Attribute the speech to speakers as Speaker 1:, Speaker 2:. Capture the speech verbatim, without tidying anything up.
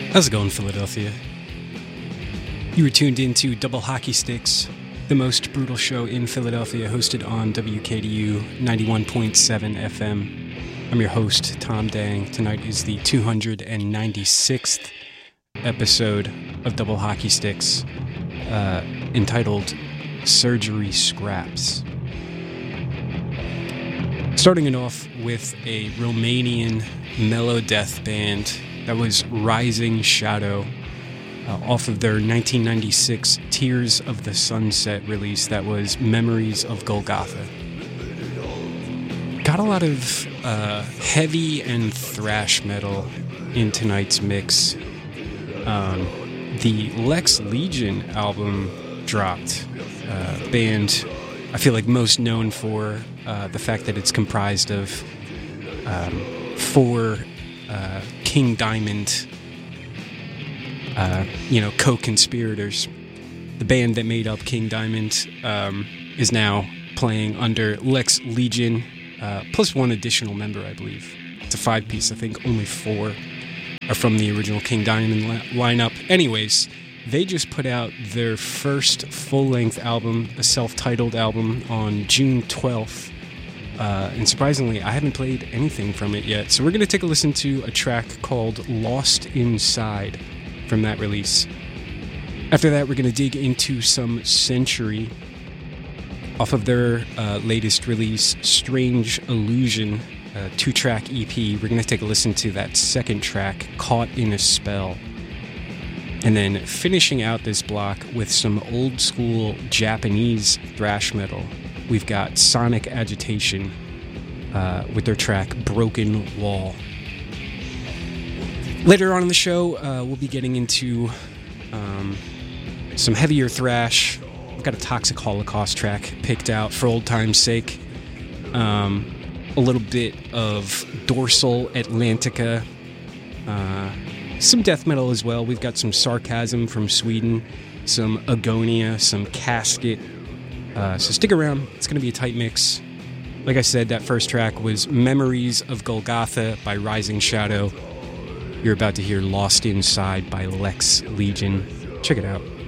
Speaker 1: How's it going, Philadelphia? You were tuned into Double Hockey Sticks, the most brutal show in Philadelphia, hosted on W K D U ninety-one point seven F M. I'm your host, Tom Dang. Tonight is the two hundred ninety-sixth episode of Double Hockey Sticks, uh, entitled Surgery Scraps. Starting it off with a Romanian mellow death band that was Rising Shadow, uh, off of their nineteen ninety-six Tears of the Sunset release that was Memories of Golgotha. Got a lot of uh, heavy and thrash metal in tonight's mix. Um, the Lex Legion album dropped. Uh, band I feel like most known for uh, the fact that it's comprised of um, four uh, King Diamond, uh, you know, co-conspirators. The band that made up King Diamond um, is now playing under Lex Legion, uh, plus one additional member, I believe. It's a five-piece. I think only four are from the original King Diamond li- lineup. Anyways, they just put out their first full-length album, a self-titled album, on June twelfth. Uh, and surprisingly, I haven't played anything from it yet. So we're going to take a listen to a track called Lost Inside from that release. After that, we're going to dig into some Century off of their uh, latest release, Strange Illusion, a two-track E P. We're going to take a listen to that second track, Caught in a Spell. And then finishing out this block with some old-school Japanese thrash metal, we've got Sonic Agitation uh, with their track Broken Wall. Later on in the show, uh, we'll be getting into um, some heavier thrash. I've got a Toxic Holocaust track picked out for old time's sake. Um, a little bit of Dorsal Atlantica. Uh, some death metal as well. We've got some Sarcasm from Sweden, some Agonia, some Casket. Uh, so stick around. It's going to be a tight mix. Like I said, that first track was Memories of Golgotha by Rising Shadow. You're about to hear Lost Inside by Lex Legion. Check it out.